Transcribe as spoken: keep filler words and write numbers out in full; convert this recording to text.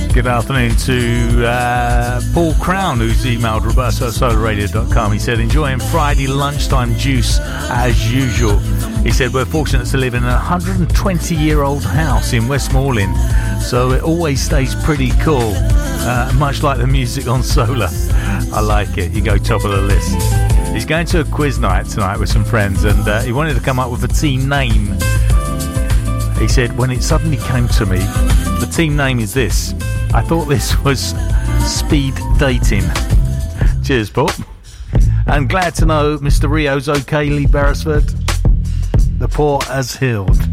Good afternoon to uh, Paul Crown, who's emailed roberto at solar radio dot com. He said, enjoying Friday lunchtime juice as usual. He said, we're fortunate to live in a one hundred twenty year old house in Westmoreland, so it always stays pretty cool, uh, much like the music on Solar. I like it. You go top of the list. He's going to a quiz night tonight with some friends, and uh, he wanted to come up with a team name. He said, when it suddenly came to me, the team name is this. I thought this was speed dating. Cheers, Paul. And glad to know Mister Rio's okay, Lee Beresford. The poor has healed.